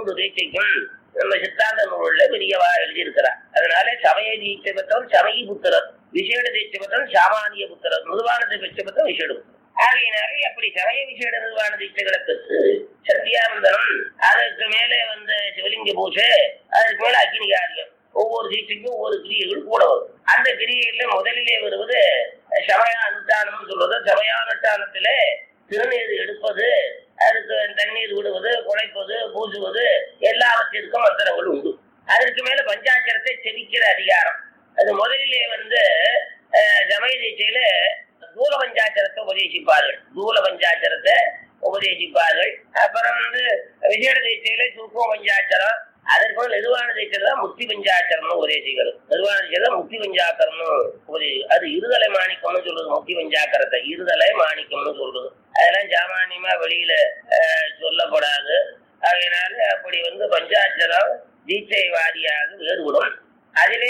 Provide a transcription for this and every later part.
3 தீட்சைக்கும் நம்ம சித்தாந்த நூல்ல பெரியவா எழுதியிருக்கிறார். அதனால சமய தீட்சை பெற்றவன் சமயி புத்திரர், விசேட தீட்சை பெற்றவன் சாமானிய புத்திரர், நிர்வாணத்தை பெற்ற பெற்றவன் விசேட புத்திரர். ஆகையினாலே அப்படி சமய விசேட நிர்வாண தீட்சைகளை பெற்று சத்தியானந்தனம், அதற்கு மேலே வந்த சிவலிங்க பூஜை, அதற்கு மேல அக்னி காரியம், ஒவ்வொரு தீட்சைக்கும் ஒவ்வொரு கிரியைகள் கூட வரும். அந்த கிரியையில முதலிலே வருவது சமய அனுஷ்டானம் சொல்றது. சமயானுஷ்டானத்தில திருநீர் எடுப்பது, அதுக்கு தண்ணீர் விடுவது, குழைப்பது, பூசுவது எல்லாவற்றிற்கும் மந்திரங்கள் உண்டு. அதற்கு மேல பஞ்சாட்சரத்தை செபிக்கிற அதிகாரம். அது முதலிலே சமய தீட்சையில தூல பஞ்சாட்சரத்தை உபதேசிப்பார்கள். தூல பஞ்சாட்சரத்தை உபதேசிப்பார்கள். அப்புறம் விசேட தீட்சையில சூக்ம பஞ்சாட்சரம், அதற்கு நிர்வாண தீட்சைதான் முக்தி பஞ்சாட்சரம்னு உபதேசிக்கிறது. நிர்வாண தீட்சை முக்தி பஞ்சாக்கரம்னு உபதேசி. அது இருதலை மாணிக்கம்னு சொல்றது. முக்தி பஞ்சாக்கரத்தை இருதலை மாணிக்கம்னு சொல்றது. அதெல்லாம் சாமானியமா வெளியில சொல்லப்படாது. அதனால அப்படி பஞ்சாட்சரம் தீட்சை வாரியாக வேறுபடும். அதிலே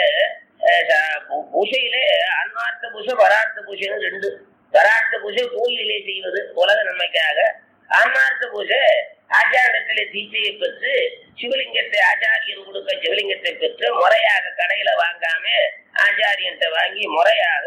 பூசையிலே அன்மார்த்த பூசை, பரார்த்த பூசைன்னு 2. பரார்த்த பூசை கோயிலே செய்வது உலக நன்மைக்காக. ஆன்மார்த்த பூசை ஆச்சாரத்திலே தீட்சையை பெற்று சிவலிங்கத்தை ஆச்சாரியன் கொடுக்க சிவலிங்கத்தை பெற்று முறையாக கடையில வாங்காம ஆச்சாரியன்ட்ட வாங்கி முறையாக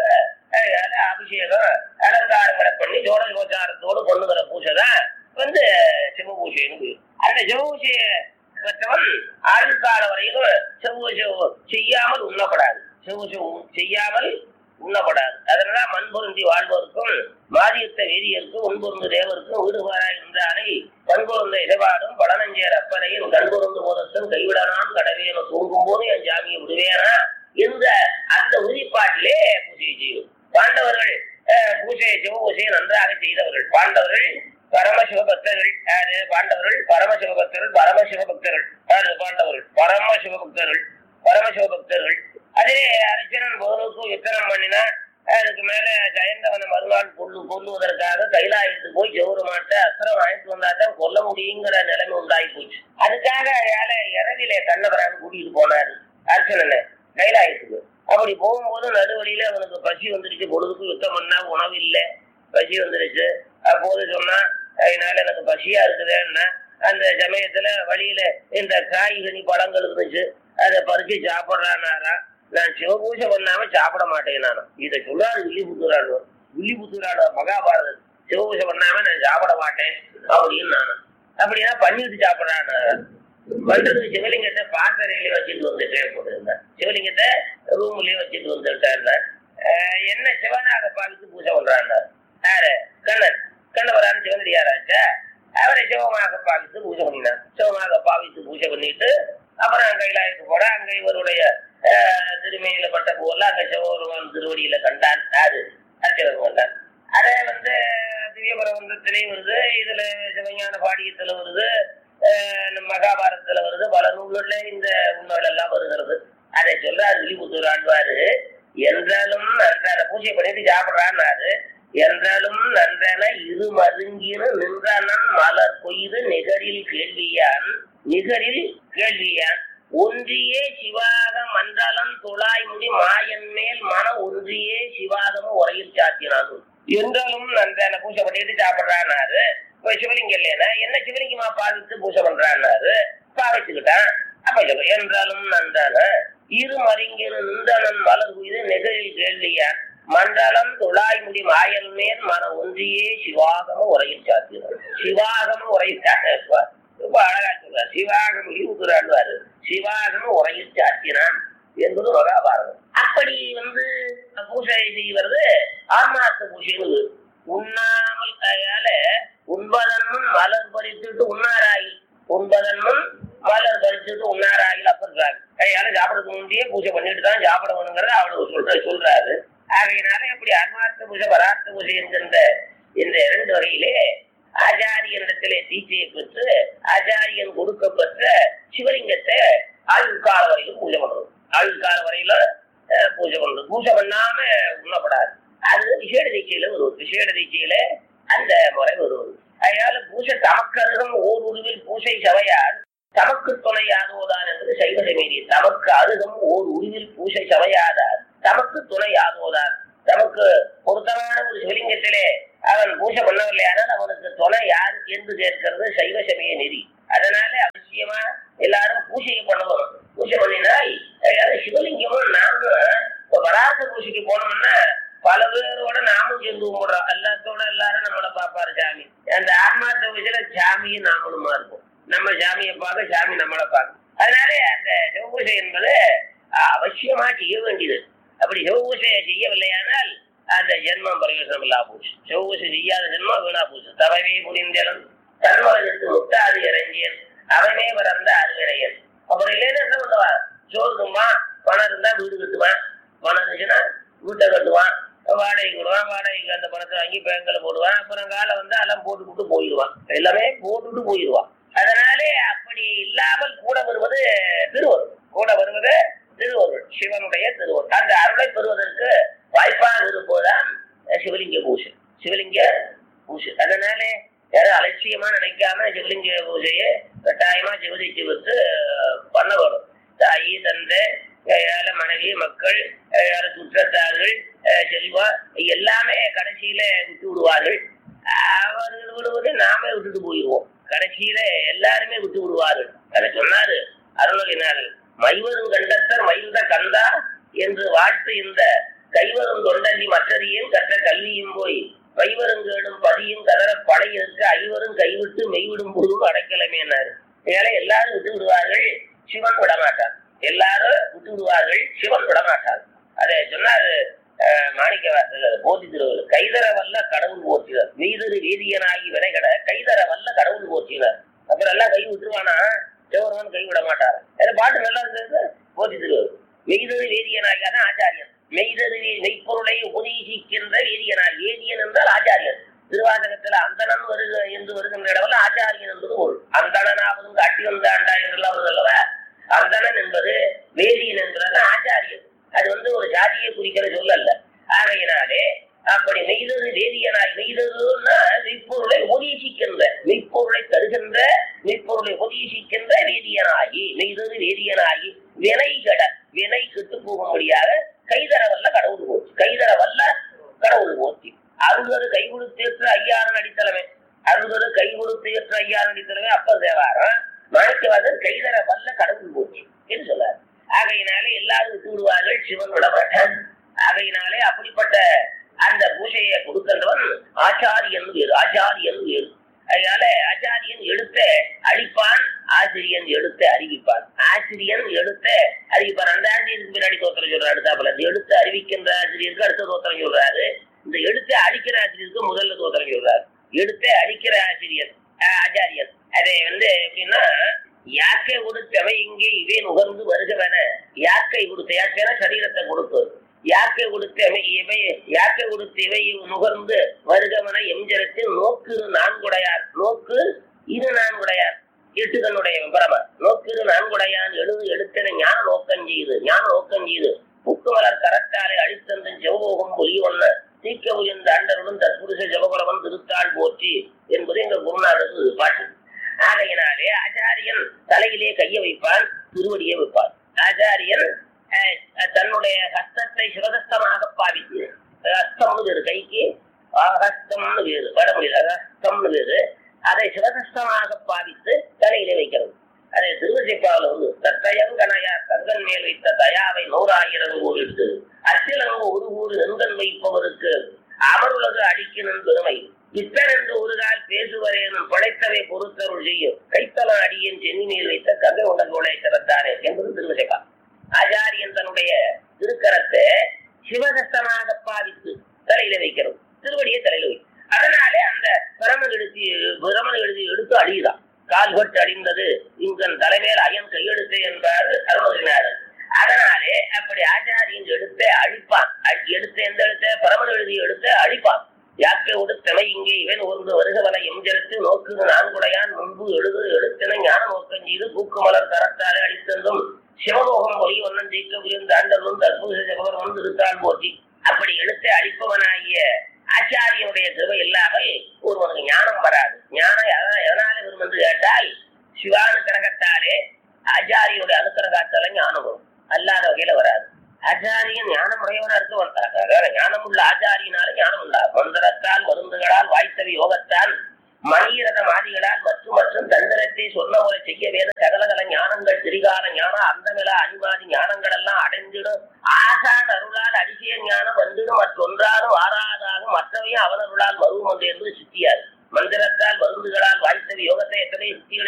அபிஷேகம் அலங்காரங்களை பண்ணி ஜோடோச்சாரத்தோடு கொண்டுகிற பூசை தான் சிவபூசைன்னு. அந்த சிவபூசையை பெற்றவன் ஆயுள்கால வரையிலும் சிவபூசை செய்யாமல் உண்ணப்படாது. சிவபூசை செய்யாமல் உண்ணப்படாது. அதனால மண்பொருந்தி வாழ்வோருக்கும் மாதியத்த வேதியருக்கும் உண்பொருந்து தேவருக்கும் வீடுபாராய் நின்றானை பண்பொருந்த இடைபாடும் பழனஞ்சேர் அப்பனையும் கண்பொருந்து போதத்தும் கைவிடனான் கடவேன தூங்கும் போது என் ஜாமியை விடுவேனா என்ற அந்த உறுதிப்பாட்டிலே பூஜை செய்யும். பாண்டவர்கள் சிவபூசையை நன்றாக செய்தவர்கள். பாண்டவர்கள் பரமசிவபக்தர்கள். யாரு பாண்டவர்கள்? பரமசிவபக்தர்கள். பரமசிவபக்தர்கள் யாரு பாண்டவர்கள்? பரமசிவபக்தர்கள். பரமசிவபக்தர்கள். அதிலே அரிச்சனன் போதனுக்கும் யுத்தனம் பண்ணினா, அதுக்கு மேல ஜெயந்தவனை மறுநாள் கொல்லுவதற்காக கைலாயத்துக்கு போய் ஜெவருமாட்ட அஸ்திரம் வாங்கிட்டு வந்தாதான் கொல்ல முடியுங்கிற நிலைமை உண்டாகி போச்சு. அதுக்காக இரவிலே கண்ணபரான் கூட்டிட்டு போனாரு அர்ச்சனனை கைலாயத்துக்கு. அப்படி போகும்போது நடுவழியில அவனுக்கு பசி வந்துருச்சு. பொழுதுக்கு யுத்தம் பண்ணா உணவு இல்லை, பசி வந்துருச்சு. அப்போது சொன்னா, அதனால எனக்கு பசியா இருக்குதுன்னா, அந்த சமயத்துல வழியில இந்த காய்கனி பழங்கள் இருந்துச்சு, அதை பறிச்சு சாப்பிட்றானாரா. நான் சிவபூஜை பண்ணாம சாப்பிட மாட்டேன் நானும். இதை சொல்லாரு வில்லிபுத்தூராடுவார். வில்லிபுத்தூராடுவார் மகாபாரதம். சிவபூஜை பண்ணாம நான் சாப்பிட மாட்டேன் அப்படின்னு நானும். அப்படின்னா பண்ணிட்டு சாப்பிட்றான். பண்றதுக்கு சிவலிங்கத்தை பாசறையிலே வச்சுட்டு வந்துட்டேன் போட்டிருந்தேன். சிவலிங்கத்தை ரூம்லயே வச்சுட்டு வந்துட்டேன். என்ன சிவனாக பாவித்து பூஜை பண்றான் யாரு? கண்ணன். கண்ணவரான சிவனடியாராச்சா அவரை சிவமாக பாவித்து பூஜை பண்ணினார். சிவமாக பாவித்து பூஜை பண்ணிட்டு அப்புறம் கைலாயத்துக்கு போட அங்க இவருடைய திருமையில பட்ட போல அங்க சிவபெருமான் திருவடியில கண்டான். யாரு? அர்ச்சகன் கண்டான். அதே திவ்யபரவந்தத்திலையும் வருது, இதுல சிவஞான பாடியத்துல வருது, மகாபாரதத்துல வருது, பல நூல்கள்ல இந்த உண்மைகள் எல்லாம் வருகிறது. அதை சொல்றாரு வில்லிபுத்தூர் ஆழ்வாரு. என்றாலும் நன்றான பூஜை பண்ணிட்டு சாப்பிடுறான்னாரு. என்றாலும் நன்றன இரு மருங்கின நின்றனன் மலர் கொய்து நிகரில் கேள்வியான். நிகரில் கேள்வியான் ஒன்றியே சிவாக மண்டலம் துளாய் முடி மாயன் மேல் மன ஒன்றியே சிவாகமும் உரையில் சாத்தினான். என்றாலும் நன்றன பூஜை பண்ணிட்டு சாப்பிடுறான்னாரு. இப்ப சிவலிங்கம் இல்லைன்னா என்ன சிவலிங்கமா பாவித்து பூஜை பண்றான்னாரு. பாவிச்சுக்கிட்டான். அப்ப என்றாலும் நன்றான இரு மருங்கின நின்றனன் மலர் கொய்து நிகரில் கேள்வியான் மண்டலம் துளாய் முடி மாயல் மேல் மன ஒன்றியே சிவாகமும் உரையில் சாத்தினான். சிவாகமும் உரையில் சாத்தினார். ரொம்ப அழகா சொல்றார். சிவாகம் இருந்துறாரு. சிவாகமும் உரையில் சாத்தினான் என்பது மகாபாரதம். அப்படி பூஜை செய்வது ஆன்மார்த்த பூஜைன்னு. உண்ணாமல் கையால உண்பதன்முன் மலர் பறித்துட்டு உண்ணாராயில். உண்பதன்முன் மலர் பறிச்சுட்டு உண்ணாராயில் அப்படின்றாங்க. கையால சாப்பிடறதுக்கு முந்தையே பூஜை பண்ணிட்டு தான் சாப்பிடணுங்கிறத அவளுக்கு சொல்றாரு. ஆகையினால இப்படி அன்மார்த்த பூஜை பரார்த்த பூஜை என்கின்ற இந்த 2 வகையிலே ஆச்சாரியனிடத்திலே தீட்சையை பெற்று ஆச்சாரியன் கொடுக்கப்பட்ட சிவலிங்கத்தை ஆயுள்கால வரையிலும் பூஜை பண்றது. ஆயுள்கால வரையில பூஜை பண்றது. பூஜை பண்ணாம உண்ணப்படாது. அது விசேட தீட்சையில வருவது. விசேட தீட்சையில அந்த முறை வருவது. அதனால பூஜை தமக்கருகம் ஓர் உருவில் பூஜை சவையார் தமக்கு துணை யாதோதான் என்பது சைவ சமீதி. தமக்கு அருகம் ஓர் உருவில் பூஜை சவையாதார் தமக்கு துணை யாதோதான். தமக்கு பொருத்தமான ஒரு சிவலிங்கத்திலே அவன் பூஜை பண்ணவில்லையானால் அவனுக்கு துணை யார் என்று கேட்கிறது சைவ சமய நெறி. அதனால அவசியம் நம்ம சாமியை பார்க்க, சாமி நம்மளை பார்க்க. அதனாலே அந்த சிவபூசை என்பது அவசியமா செய்ய வேண்டியது. அப்படி சிவபூசையை செய்யவில்லையானால் அந்த ஜென்மம் பிரயோஜனம் இல்லா போச்சு. சிவபூசை செய்யாத ஜென்மம் வீணா போச்சு. தவவே புரிந்தலும் தன்மகனுக்கு முட்டாது இறங்கியன் அவனே பிறந்த அருவிரையன். அப்புறம் இல்லைன்னு என்ன பண்ணுவான்? சோறு தும்பான், பணம் இருந்தா வீடு கட்டுவான், பணம் இருந்துச்சுன்னா வீட்டை கட்டுவான், வாடகைக்கு விடுவான், வாடகைக்கு அந்த பணத்தை வாங்கி பேங்க்ல போடுவான். அப்புறம் காலை வந்து எல்லாம் போட்டுவிட்டு போயிடுவான், எல்லாமே போட்டுட்டு போயிடுவான். அதனாலே அப்படி இல்லாமல் கூட வருவது திருவருள், கூட வருவது திருவருள், சிவனுடைய திருவருள். அந்த அருளை பெறுவதற்கு வாய்ப்பாக இருப்பதுதான் சிவலிங்க பூஜை, சிவலிங்க பூஜை. அதனாலே யாரும் அலட்சியமா நினைக்காம சிவலிங்க பூஜையை கட்டாயமா சிவதிச்சு விட்டு பண்ண வரும். தாயி, தந்தை, மனைவி, மக்கள், சுற்றத்தார்கள், செல்வா எல்லாமே கடைசியில விட்டு விடுவார்கள். அவர்கள் விடுவது நாமே விட்டுட்டு போயிடுவோம். கடைசியில எல்லாருமே விட்டு விடுவார்கள். அதை சொன்னாரு அருணகிரிநாதர். மைவரும் கண்டத்தர் மகிழ்ந்த கந்தா என்று வாழ்த்து இந்த கைவரும் தொண்டல்லி மற்றறியும் கற்ற கல்வியும் போய் கைவரும் கேடும் பதியும் கதற பழையிருக்கு ஐவரும் கைவிட்டு மெய்விடும் போதும் அடைக்கலமேனாரு. இதனால எல்லாரும் விட்டு விடுவார்கள், சிவன் விடமாட்டார். எல்லாரும் விட்டு விடுவார்கள், சிவன் விடமாட்டார். அதை சொன்னாரு மாணிக்கவாசகர் போதி திருவள்ளுவர். கைதர வல்ல கடவுள் போற்றினார், மெய்தரு வேதியனாகி வினைகட கைதர வல்ல கடவுள் போற்றினார். அப்புறம் எல்லாம் கை விட்டுருவானா? சிவருமான் கை விட மாட்டார். பாட்டு நல்லா இருந்தது. போதி திருவள்ளுவர் மெய்தரு வேதியனாகி, அதான் ஆச்சாரியன். மெய்தரு மெய்ப்பொருளை உபதேசிக்கின்ற வேதியனார். வேதியன் என்றால் ஆச்சாரியன். திருவாசகத்துல அந்தணன் வருக என்று வருகின்ற இடவல்ல ஆச்சாரியன் என்பது பொருள். அந்தணனாவதும் காட்டி வந்தாண்டா என்றெல்லாம் வருதல்லவா? அந்தணன் என்பது வேதியன் என்பது ஆச்சாரியன். அது ஒரு ஜாதியை குறிக்கிற சொல் அல்ல. ஆகையினாலே அப்படி மெய்தரு வேதியனாய், மெய்தருன்னா மெய்ப்பொருளை உபதேசிக்கின்ற, மெய்ப்பொருளை தருகின்ற, மெய்ப்பொருளை உபதேசிக்கின்ற வேதியனாகி, மெய்தரு வேதியனாகி வினை கட, வினை கெட்டு போகும்படியாக கைதர வல்ல கடவுள் போச்சு, கைதர வல்ல கடவுள் போச்சு. அருள்தரு கை கொடுத்தேற்ற ஐயாரன் அடித்தலைமை, அருள்தரு கை கொடுத்தேற்ற ஐயாரன் அடித்தலைமை அப்பர் தேவாரம். மாணிக்கவாசகர் கைதர வல்ல கடவுள் போச்சு என்று சொன்னார். ஆகையினாலே எல்லாரும் விட்டு விடுவார்கள், சிவன் விடப்பட்டான். ஆகையினாலே அப்படிப்பட்ட அந்த பூஜையை கொடுக்கின்றவன் ஆச்சாரியன் வேறு, ஆச்சாரியன் வேறு. அதனால ஆச்சாரியன் எடுத்த அழிப்பான், ஆசிரியன் எடுத்த அறிவிப்பான். ஆசிரியன் எடுத்த அறிவிப்பான். அந்த ஆசிரியருக்கு பின்னாடி தோத்திரம் சொல்றாரு. அடுத்தாப்புல எடுத்து அறிவிக்கின்ற ஆசிரியருக்கு அடுத்த தோத்திரம் சொல்றாரு. இந்த எடுத்த அழிக்கிற ஆசிரியருக்கு முதல்ல தோத்திரம் சொல்றாரு. எடுத்த அழிக்கிற ஆசிரியர் ஆச்சாரியன். அதை எப்படின்னா, யாக்கை கொடுத்தவை இங்கே இவை நுகர்ந்து வருகவன. யாக்கை கொடுத்த, யாக்கைனா சரீரத்தை கொடுத்தது. யாக்கை கொடுத்தவை இவை, யாக்கை கொடுத்த இவை நுகர்ந்து வருகவன எம்ஜரத்தில் நோக்கு நான்குடையார். நோக்கு இரு நான்குடையார், எட்டுகனுடைய பரம நோக்கிரு நான்குடையான் எழுது எடுத்தன ஞான நோக்கம் செய்து, ஞான நோக்கம் செய்து புக்குமலர் கரத்தாலே அழித்தந்தன் செவபோகம் பொலி ஒன்ன தீக்க உயர்ந்த அண்டருடன் தற்புருஷ ஜபபரவன் திருத்தாள் போற்றி என்பது எங்கள் குருநாதருக்கு பாட்டு. ஆகையினாலே ஆச்சாரியன் தலையிலே கையை வைப்பான், திருவடியை வைப்பான். ஆச்சாரியன் தன்னுடைய ஹஸ்தத்தை சிவதஸ்தமாக பாவித்து, ஹஸ்தம்னு வேறு, கைக்கு ஹஸ்தம்னு வேறு, வட முடியல, ஹஸ்தம்னு வேறு, அதை சிவதஸ்தமாக பாவித்து தலையிலே வைக்கிறது. அதை திருவசிப்பாவில் தத்தையம் கனையா தங்கன் மேல் வைத்த தயாவை 100,000 கோடி எடுத்து அச்சிலங்கு ஒரு ஊர் நெங்கன் வைப்பவருக்கு அவருலகு அடிக்கணும் பெருமை பித்தர் என்று ஒரு கால் பேசுவரேனும் படைத்தவை பொறுத்தருள் செய்யும் கைத்தல அடியின் சென்னி மேல் வைத்த கங்கை உடல்களை திறத்தானே என்பது திருவசிப்பா. ஆச்சாரியன் தன்னுடைய திருக்கரத்தை சிவதஸ்தமாக பாவித்து தலையில வைக்கிறது, திருவடியை தலையில வை. அதனாலே அந்த பிரமன் எழுதி எடுத்து அடியுதான். கால்பட்டு அடிந்தது இங்கன் தலைமையில் அயன் கையெழுத்து என்பார் அருணகிரிநாதர். அதனாலே அப்படி ஆச்சாரியன் எடுத்து அழிப்பான். எடுத்து எந்த எழுத்த பிரமன் எழுதி எடுத்து அழிப்பான். யாக்கை உடுத்தமை இங்கே இவன் ஒன்று வருகவன எம்ஜரத்து நோக்கு நான்குடையான் முன்பு எழுது எடுத்தன ஞான நோக்கம் செய்து பூக்குமலர் கரத்தாலே அடித்ததும் சிவமோகம் ஒளி ஒன்னன் ஜெயிக்க உயர்ந்த ஆண்டலும் தற்பூச ஜபவர் வந்து இருத்தால் போற்றி. அப்படி எடுத்து அழிப்பவனாகிய ஆச்சாரியனுடைய கிருபை இல்லாமல் ஒருவனுக்கு ஞானம் வராது. ஞானம் எதனால வரும் என்று கேட்டால் சிவானுக்கிரகத்தாலே ஆச்சாரியனுடைய அனுக்கிரகத்தால ஞானம் வரும், அல்லாத வகையில வராது. ஆச்சாரியன் ஞானம் உடையவனா இருக்க ஞானம் உள்ள ஆச்சாரியனால ஞானம் உண்டா. மந்திரத்தால் மருந்துகளால் வாய்த்தவி யோகத்தால் மணிரத மாதிகளால் மற்றும் தந்திரத்தை சொன்ன போல செய்ய வேத சகலகல ஞானங்கள் திரிகால ஞானம் அந்தமிலா அனிமாதி ஞானங்கள் எல்லாம் அடைந்திடும். ஆசான் அருளால் அதிசய ஞானம் வந்துடும், மற்றொன்றாலும் ஆறாதாகும் மற்றவையும் அவனருளால் வருவோம் என்று என்பது சித்தியார். மந்திரத்தால் மருந்துகளால் வாய்த்தவி யோகத்தை எத்தனை சித்திகளை செய்யல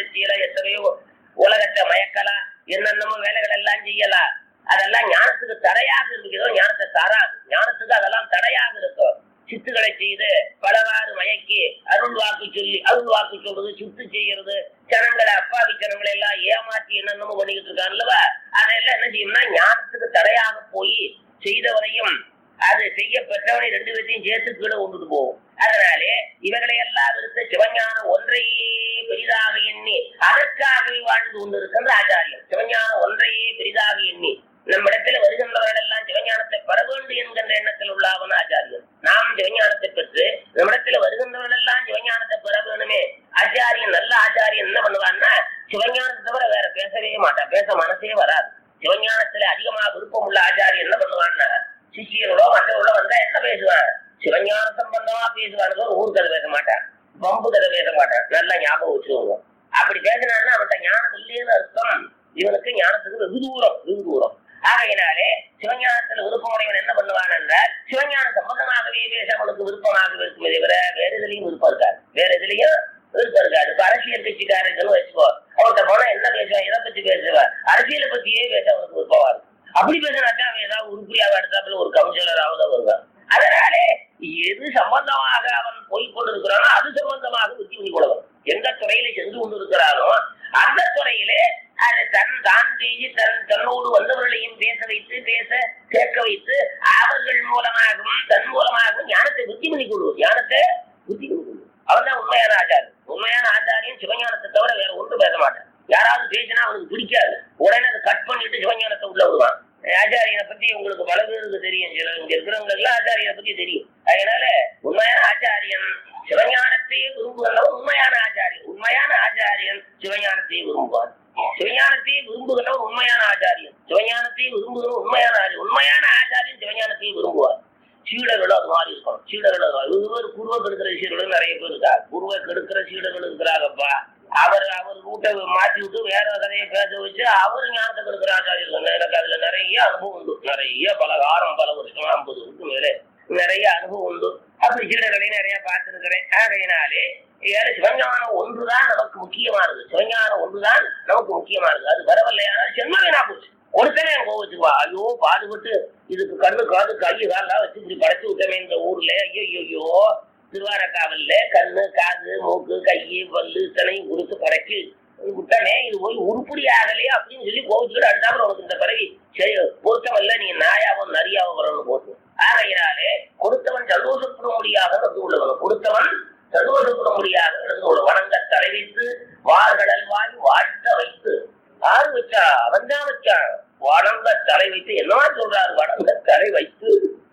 எத்தனையோ உலகத்தை மயக்கலாம், என்னென்னமோ வேலைகள் எல்லாம் செய்யலாம். அதெல்லாம் ஞானத்துக்கு தடையாக இருக்கிறதோ ஞானத்தை தராது. ஞானத்துக்கு அதெல்லாம் தடையாக இருக்கும். சித்துக்களை செய்து பலவாறு மயக்கி அருள் வாக்கு சொல்லி, அருள் வாக்கு சொல்றது, சித்து செய்யறது, ஜனங்களை அப்பாவி ஜனங்களை எல்லாம் ஏமாற்றி என்னென்னமோ பண்ணிக்கிட்டு இருக்காருல்லவா, அதெல்லாம் என்ன செய்யும்னா ஞானத்துக்கு தடையாக போய் செய்தவரையும் அது செய்ய பெற்றவனை ரெண்டு பேர்த்தையும் சேர்த்து கீழே கொண்டுட்டு போகும். அதனாலே இவர்களை எல்லாம் இருக்க சிவஞானம் ஒன்றையே பெரிதாக எண்ணி அதற்காகவே வாழ்ந்து கொண்டிருக்கின்ற ஆச்சாரியம். சிவஞானம் ஒன்றையே பெரிதாக எண்ணி நம்மிடத்துல வருகின்றவர்கள் எல்லாம் சிவஞானத்தை பெற வேண்டும் என்கின்ற எண்ணத்தில் உள்ளாவன ஆச்சாரியன். நாம் சிவஞானத்தை பெற்று நம்மிடத்துல வருகின்றவர்கள் எல்லாம் சிவஞானத்தை பெற வேணுமே. ஆச்சாரியன், நல்ல ஆச்சாரியன் என்ன பண்ணுவான்னா சிவஞானத்தை தவிர வேற பேசவே மாட்டான். பேச மனசே வராது. சிவஞானத்துல அதிகமாக விருப்பம் உள்ள ஆச்சாரியன் என்ன பண்ணுவான்னா சிஷியர்களோ மற்றவர்களோ வந்தா என்ன பேசுவான், சிவஞான சம்பந்தமா பேசுவானுங்க. ஊர் கதை பேச மாட்டான், பம்பு கதை பேச மாட்டான். நல்லா ஞாபகம் வச்சுக்கோங்க. அப்படி பேசினான்னா அவன்கிட்ட ஞானம் இல்லைன்னு அர்த்தம். இவனுக்கு ஞானத்துக்கு வெகு தூரம், வெகு தூரம். ஆகையினாலே சிவஞானத்துல விருப்பமுடையவன் என்ன பண்ணுவான் என்றால் சிவஞான சம்பந்தமாகவே பேச அவனுக்கு விருப்பமாக இருக்குமே தவிர வேற எதுலையும் விருப்பம் இருக்காது. வேற எதுலையும் விருப்பம் இருக்காது. இப்ப அரசியல் கட்சிக்காரர்கள் வச்சுக்கோ, அவன்கிட்ட போனா என்ன பேசுவான், எதை பத்தி பேசுவான், அரசியலை பத்தியே பேச அவனுக்கு விருப்பமா இருக்கும். அப்படி பேசினாத்தான் அவன் ஏதாவது உருப்படியாக எடுத்தாப்புல ஒரு கவுன்சிலராக வருவான். அதனாலே எது சம்பந்தமாக அவன் போய்கொண்டிருக்கிறானோ அது சம்பந்தமாக புத்தி பண்ணி கொள்ளவன். எந்த துறையில சென்று கொண்டிருக்கிறானோ அந்த துறையிலே அதை தான் செய்து தன்னோடு வந்தவர்களையும் பேச வைத்து, பேச கேட்க வைத்து, அவர்கள் மூலமாகவும் தன் மூலமாகவும் ஞானத்தை புத்தி பண்ணி கொள்வோம். ஞானத்தை புத்தி பண்ணி கொள்வோம். அவன் தான் உண்மையான ஆச்சாரியன். உண்மையான ஆச்சாரியன் சிவஞானத்தை தவிர வேற ஒன்றும் பேச மாட்டான். யாராவது பேசினா அவனுக்கு பிடிக்காது, உடனே அதை கட் பண்ணிட்டு சிவஞானத்தை உள்ள வருவான். ஆச்சாரியனை பத்தி உங்களுக்கு பல பேருக்கு தெரியும், சில இங்க இருக்கிறவங்களுக்கு எல்லாம் ஆச்சாரியனை பத்தி தெரியும். அதனால உண்மையான ஆச்சாரியன் சிவஞானத்தையே விரும்புகிறவன் உண்மையான ஆச்சாரியன். உண்மையான ஆச்சாரியன் சிவஞானத்தையே விரும்புவார். சிவஞானத்தையே விரும்புகிறவன் உண்மையான ஆச்சாரியன். சிவஞானத்தையே விரும்புகிறவன் உண்மையான ஆச்சாரியன். உண்மையான ஆச்சாரியன் சிவஞானத்தையே விரும்புவார். சீடர்களும் அது மாதிரி இருக்கணும். சீடர்களும் பூர்வ கெடுக்கிற சீடர்களும் நிறைய பேர் இருக்கா. பூர்வ கெடுக்கிற சீடர்கள் இருக்கிறாங்கப்பா. அவர் ரூட்டை மாற்றி விட்டு வேற கதையை பேச வச்சு அவரு ஞானத்தை கெடுக்கிற ஆச்சாரியர்கள். எனக்கு அதுல நிறைய அனுபவம் உண்டு. நிறைய பலகாரம், பல வருஷம் 50 வருஷம் மேலே நிறைய அனுபவம் உண்டு. அப்படி சீடர்களையும் நிறைய பார்த்திருக்கிறேன். ஆகையினாலே சிவஞானம் ஒன்றுதான் நமக்கு முக்கியமானது. சிவஞானம் ஒன்றுதான் நமக்கு முக்கியமானது. அது வரவில்லையானா சென்மவேனா போச்சு. ஒருத்தனே கோவச்சுக்குவா, ஐயோ பாடுபட்டு இதுக்கு கண்ணு காது கை காலெல்லாம் வச்சு இப்படி படைச்சு விட்டமே இந்த ஊர்ல, ஐயோ திருவாரக்காவல்ல கண்ணு காது மூக்கு கை பல்லு இத்தனையும் கொடுத்து படைச்சு விட்டனே, இது போய் உருப்படி ஆகலையே அப்படின்னு சொல்லி கோவிச்சுக்கிட்டு அடுத்தாப்புல உனக்கு இந்த பிறவி சரி பொருத்தவல்ல, நீ நாயாவும் நரியாவும் வரணும்னு போட்டு. ஆகையினாலே கொடுத்தவன் சந்தோஷப்படும்படியாக நடந்து உள்ளவன். கொடுத்தவன் சந்தோஷப்படும்படியாக நடந்து உள்ள வணங்க தலை வைத்து வார்கடல் வாய் வாழ்த்த வைத்து ஆறு வச்சா அவன் தான் வச்சான். வணங்க தலை வைத்து என்னவா சொல்றாரு, வணங்க தலை வைத்து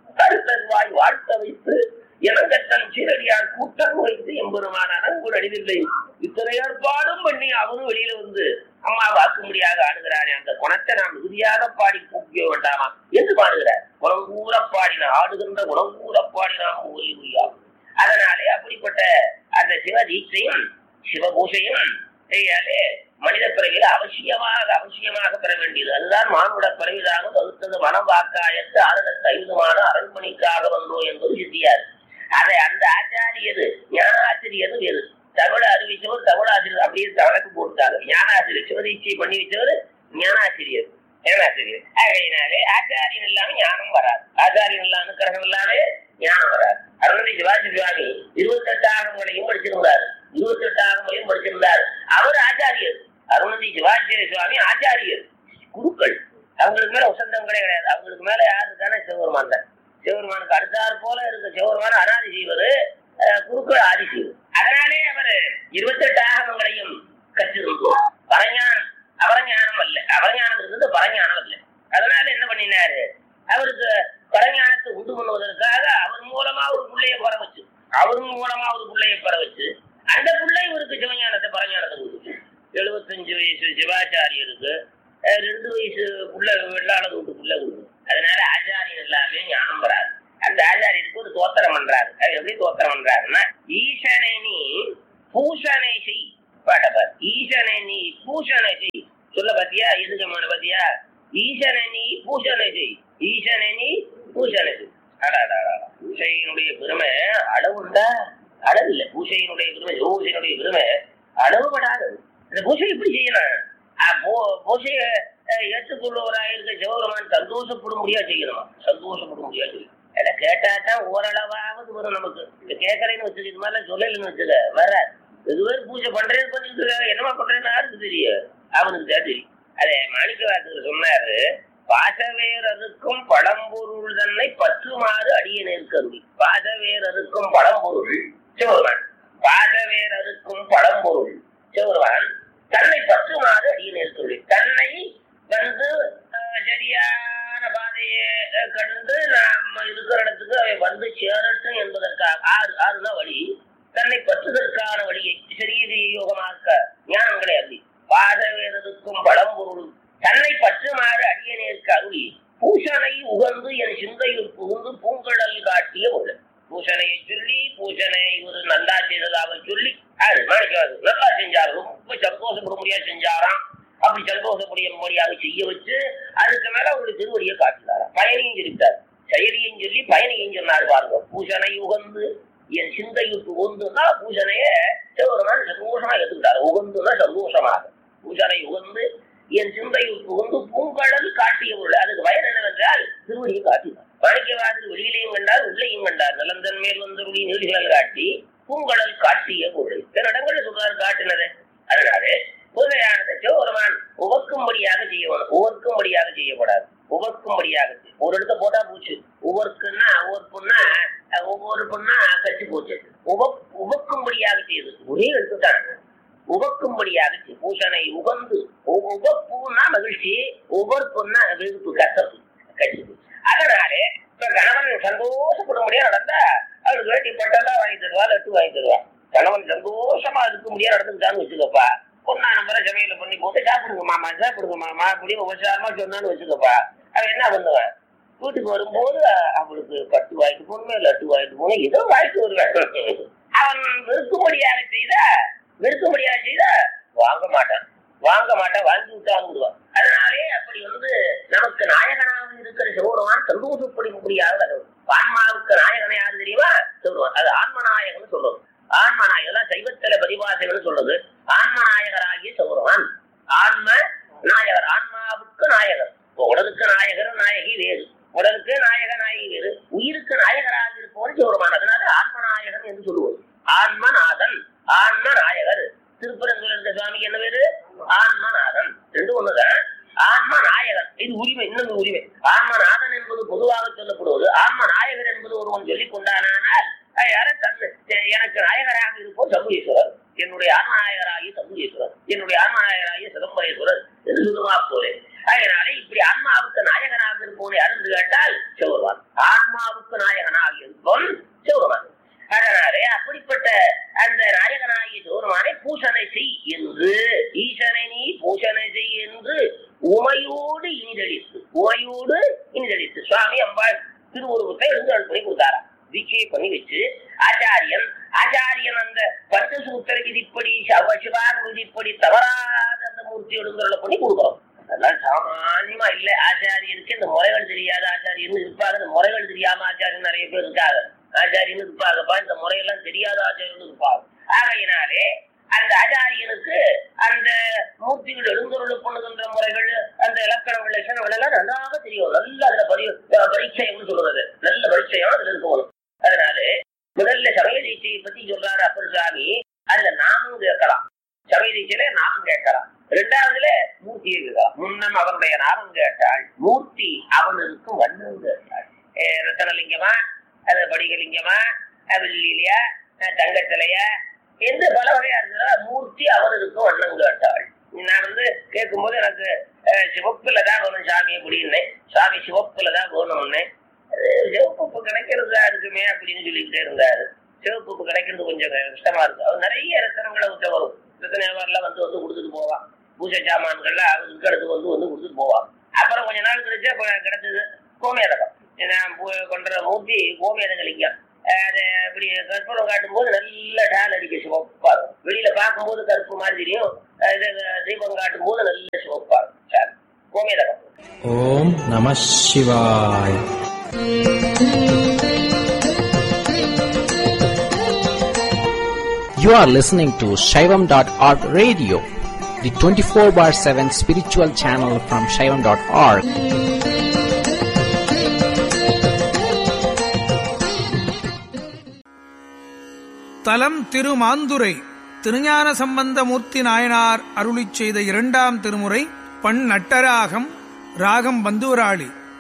வாய் வாழ்த்த வைத்து இனங்கத்தன் சீரடியார் கூட்டம் வைத்து எம்பெருமான அனங்குள் அடிதில்லை இத்தனை ஏற்பாடும் பண்ணி அவரும் வெளியில வந்து அம்மா வாக்கும்படியாக ஆடுகிறாரே, அந்த குணத்தை நாம் மிகுதியாக பாடி கூப்பிய வேண்டாமா என்று பாடுகிறார். குணங்கூற பாடின ஆடுகின்ற குணங்கூற பாடினாம் ஒலி புரியாது. அதனாலே அப்படிப்பட்ட அந்த சிவ தீட்சையும் சிவபூசையும் மனித பிறவியில அவசியமாக பெற வேண்டியது. அதுதான் மானுட பிறவிதாக வகுத்தது. மனம் வாக்காயத்து ஆறுதல் ஐந்துமான அரண்மனைக்காக வந்தோம் என்பது சித்தியார். அதை அந்த ஆச்சாரியது ஞானாசிரியது வேறு. தமிழ் அறிவிச்சவர் தமிழாசிரியர் அப்படியே கணக்கு போட்டாங்க. ஞானாசிரியர் சிவதீட்சை பண்ணி வச்சவர் ஞானாசிரியர். ஆகையினாலே ஆச்சாரியன் இல்லாம ஞானம் வராது. ஆச்சாரியன் இல்லாம அனுக்கிரகம் இல்லாம ஞானம் வராது. அருணதி சிவாஜி சுவாமி 28 ஆகங்களையும் படிச்சிருந்தார். 28 ஆகங்களையும் படிச்சிருந்தார். அவர் ஆச்சாரியர். அருணதி சிவாஜி சுவாமி ஆச்சாரியர். குருக்கள் அவங்களுக்கு மேல உசந்தங்களே கிடையாது. அவங்களுக்கு மேல யாரு இருக்கான சிவபெருமான் தான். சிவபெருமானுக்கு அடுத்தாறு போல இருக்க சிவபெருமான அனாதி செய்வது, குருக்கள் ஆதி செய்வது. அதனாலே அவர் 28 ஆகமங்களையும் கற்றிருந்தோம். பரஞானம் அபரஞானம் அல்ல. அபரஞானம் இருந்தது, பரஞானம் அல்ல. அதனால என்ன பண்ணினாரு, அவருக்கு பரஞானத்தை உண்டு பண்ணுவதற்காக அவர் மூலமா ஒரு பிள்ளைய பெற வச்சு, அந்த பிள்ளை இவருக்கு சிவஞானத்தை பரஞானத்தை கொடுத்து 75 வயசு சிவாச்சாரியருக்கு 2 வயசு புள்ள வெள்ளாளது விட்டு புள்ள கொடுக்கும். அதனால ஆச்சாரியன் எல்லாமே ஞானம் வராது. அந்த ஆச்சாரியருக்கு ஒரு தோத்திரம் பண்றாரு. அது எப்படி தோத்திரம் பண்றாருன்னா, ஈசனை நீ பூஷணை செய் பாட்டப்பார். ஈசனை நீ பூஷணை செய் சொல்ல பாத்தியா, எதுக்கமான பாத்தியா, ஈசனை நீ பூஷணை செய், ஈசனை நீ பூஷணை செய். பூசையினுடைய பெருமை அளவுண்டா? அளவு இல்லை. பூசையினுடைய பெருமை, யோசையினுடைய பெருமை அளவுபடாதது. இந்த பூஜை எப்படி செய்யணும்? பூஜையை ஏற்றுக்கொள்வராயிருக்க சிவபெருமான் சந்தோஷப்படும்படியா செய்யணுமா? சந்தோஷப்படும்படியா செய்யணும். எல்லாம் கேட்டாதான் ஓரளவாவது வரும் நமக்கு. இந்த கேட்கறேன்னு வச்சுக்க, இது மாதிரிலாம் சொல்லலன்னு வச்சுக்க வராது. இதுவே பூஜை பண்றேன்னு பண்ணிட்டு என்னமா பண்றேன்னு யாருக்கு தெரியும்? அவனுக்கு தான் தெரியும். அதே மாணிக்கவாசகர் சொன்னாரு, பாசவேரருக்கும் பழம்பொருள் தன்னை பற்றுமாறு அடியேனுக்கு அருளி. பாசவேரருக்கும் பழம்பொருள் சிவபெருமான், பாசவேரருக்கும் பழம்பொருள் சிவபெருமான் தன்னை பற்றுமாறு அடியேனுக்கு அருளி. தன்னை வந்து சரியான பாதையை கடந்து நம்ம இருக்கிற இடத்துக்கு அவை வந்து சேரட்டும் என்பதற்காக ஆறுதான் வழி. தன்னை பற்றுதற்கான வழியை சரீர யோகமாக்க ஞானங்களை அருளி. பாசவேரருக்கும் பழம்பொருள் தன்னை பற்றுமாறு அடியேனுக்கு அருளி. பூஷனை உகந்து என் சிந்தையில் புகுந்து பூங்கடல் காட்டிய ஒரு பூஷனையை சொல்லி, பூஷனை ஒரு நல்லா செய்ததாக சொல்லி, அது மாணிக்காது நல்லா செஞ்சாரு. ரொம்ப சந்தோஷப்படும்படியா செஞ்சாராம். அப்படி சந்தோஷப்படும்படியாக செய்ய வச்சு அதுக்கு மேல அவருடைய திருவடியை காட்டினாராம். பயனையும் சொல்லிட்டார், செயலியும் சொல்லி பயனையும் சொன்னார். பாருங்க, பூஷனை உகந்து என் சிந்தையில் புகுந்துன்னா பூஷனைய சிவபெருமான் சந்தோஷமா எடுத்துக்கிட்டாரு. உகந்துன்னா சந்தோஷமாக. பூஷனை உகந்து என் சிந்தையில் புகுந்து பூங்கடல் காட்டிய பொருள். அதுக்கு பயன் என்னவென்றால் திருவடியை காட்டினார். மாணிக்கவாசகர் வெளியிலையும் கண்டார், உள்ளையும் கண்டார். நலந்தன் மேல் வந்து நீடிகள் காட்டி பூங்கடல் காட்டிய பொருள். சில இடங்களில் சொல்றாரு காட்டினது. அதனாலே புதுமையானது சிவபெருமான் உவக்கும்படியாக செய்யணும், உவக்கும்படியாக செய்யக்கூடாது. உவக்கும்படியாக ஒரு இடத்த போட்டா போச்சு. உவர்க்குன்னா ஒவ்வொரு பொண்ணா கட்சி போச்சு. உவக்கும்படியாக செய்யுது ஒரே எடுத்துட்டாங்க. உவக்கும்படியாக பூஷனை உகந்து, உவப்புன்னா மகிழ்ச்சி, உவர்ப்புன்னா வெறுப்பு, கசப்பு, கட்சி. அதனாலே இப்ப கணவன் சந்தோஷப்படும்படியா நடந்தா அவருக்கு வேட்டி பட்டெல்லாம் வாங்கி தருவா, லட்டு வாங்கி தருவா. கணவன் சந்தோஷமா இருக்க முடியாது நடந்துக்கிட்டான்னு வச்சுக்கப்பா. பொண்ணா நம்பரை சமையல பண்ணி போட்டு சாப்பிடுங்க மாமா அப்படி உபசாரமா சொன்னான்னு வச்சுக்கப்பா. அவன் என்ன பண்ணுவான்? வீட்டுக்கு வரும்போது அவளுக்கு பட்டு வாங்கிட்டு போகணுமே, லட்டு வாங்கிட்டு போகணும், ஏதோ வாங்கிட்டு வருவேன். அவன் வெறுக்கும்படியாக செய்தா வாங்க மாட்டான், வாங்கி விட்டான். அதனாலே அப்படி வந்து நமக்கு நாயகனாக இருக்கிற சிவபெருமான் சந்தோஷப்படும்படியாக ஆன்மாவுக்கு நாயகனை யாரு தெரியுமா? சிவபெருமான். அது ஆன்மநாயகன் சொல்றது. ஆன்மநாயகன் சைவத்தில பதிவாசகன் சொல்றது. ஆன்மநாயகராகிய சிவபெருமான் ஆன்ம நாயகர், ஆன்மாவுக்கு நாயகர். உடலுக்கு நாயகர் நாயகி வேறு, உடலுக்கு நாயகி வேறு, உயிருக்கு நாயகராக இருப்பவன் சிவபெருமான். அதனால ஆன்மநாயகன் என்று சொல்லுவது. ஆன்மநாதன், ஆன்மநாயகர். திருப்பரங்குல இருக்க சுவாமிக்கு என்ன பேரு? ஆன்மநாதன். ரெண்டு ஒண்ணுதான். ஆன்மநாயகன் இது உரிமை, இன்னொரு உரிமை. ஆன்மநாதன் என்பது பொதுவாக சொல்லப்படுவது. ஆன்மநாயகர் என்பது ஒருவன் சொல்லிக் கொண்டானால் எனக்கு நாயகராக இருப்போம் சம்புகேஸ்வரர், என்னுடைய ஆன்மநாயகராகி சம்புகேஸ்வரர், என்னுடைய ஆன்மநாயகராகிய சிதம்பரேஸ்வரர் என்று சொல்லுவா போலே. அதனாலே இப்படி ஆன்மாவுக்கு நாயகனாக இருப்போம் யாரு கேட்டால் சிவபெருமான். ஆன்மாவுக்கு நாயகனாக இருப்போம் சிவபெருமான். அதனாலே அப்படிப்பட்ட அந்த நாயகனாகிய சிவபெருமானை பூஷனை செய் என்று, ஈசனை நீ பூஷனை செய் என்று உமையோடு இனிதளித்து சுவாமி அம்பாள் திருவுருவத்தை எழுந்து பண்ணி கொடுத்தாரா. தீட்சையை பண்ணி வச்சு ஆச்சாரியன் அந்த பத்து சூத்திர விதிப்படி சிவாக விதிப்படி தவறாத அந்த மூர்த்தி எழுந்துள்ள பண்ணி கொடுக்கிறோம். அதெல்லாம் சாமானியமா இல்ல. ஆச்சாரியருக்கு இந்த முறைகள் தெரியாத ஆச்சாரியன்னு இருப்பாங்க, இந்த முறைகள் தெரியாம ஆச்சாரியன் நிறைய பேர் இருக்காங்க. ஆச்சாரியன்னு இருப்பாங்கப்பா, இந்த முறையெல்லாம் தெரியாத ஆச்சாரியன்னு இருப்பாங்க. ஆகையினாலே அந்த ஆச்சாரியனுக்கு அந்த மூர்த்திகள் எழுந்தொருள் பண்ணுகின்ற முறைகள், அந்த இலக்கணங்கள் லட்சணங்கள் எல்லாம் நன்றாக தெரியும். நல்ல அந்த பரீட்சைன்னு சொல்றது, நல்ல பரீட்சையும் அதுல இருக்கணும். அதனால முதல்ல சமய தீட்சையை பத்தி சொல்றாரு அப்பர் சுவாமி. அதுல நாமும் கேட்கலாம், சமய தீட்சையில நாமும் கேட்கலாம். இரண்டாவதுல மூர்த்தியை கேட்கலாம். முன்னம் அவனுடைய நாமம் கேட்டாள், மூர்த்தி அவனுக்கும் வண்ணம் கேட்டாள். ரத்தனலிங்கமா, அது படிகலிங்கமா, வெள்ளிலையா, தங்கத்திலையா என்று பல வகையா இருக்கிற மூர்த்தி அவனுக்கும் வண்ணம் கேட்டாள். நான் வந்து கேட்கும்போது எனக்கு சிவப்புலதான் வேணும் சாமி அப்படின்னு, சாமி சிவப்புலதான் வேணும்னு. சிவப்பு கிடைக்கிறதா இருக்குமே அப்படின்னு சொல்லிக்கிட்டே இருந்தாரு. சிவப்பு கிடைக்கிறது கொஞ்சம் கஷ்டமா இருக்கு. அவர் நிறைய ரத்தனங்களை விட்ட வரும். ரத்தன வியாபாரம் வந்து கொடுத்துட்டு போவான். பூஜை சாமான்கள்லாம் அவருக்கு அடுத்து வந்து கொடுத்துட்டு போவான். அப்புறம் கொஞ்ச நாள் கழிச்சு கிடைச்சது கோமேதகம். நான் கொண்ட மூர்த்தி கோமேதக லிங்கம். அதை இப்படி கற்பூரம் காட்டும் போது நல்ல டால் அடிக்க சிவப்பா இருக்கும். வெளியில பார்க்கும்போது கருப்பு மாதிரி தெரியும், தீபம் காட்டும் போது நல்ல சிவப்பா இருக்கும். கோமேதகம். ஓம் நம சிவாய. You are listening to Shaivam.org radio, the 24/7 spiritual channel from Shaivam.org. தலம் திருமாந்துரை. திருஞான சம்பந்தமூர்த்தி நாயனார் அருளிச் செய்த 2ஆம் திருமுறை. பண் நட்டராகம், ராகம் பந்துவராளி.